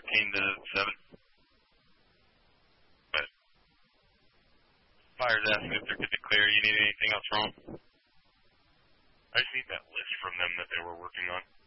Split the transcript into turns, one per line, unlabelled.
14 to 7. But fire's asking if they're good to clear. You need anything else wrong? I just need that list from them that they were working on.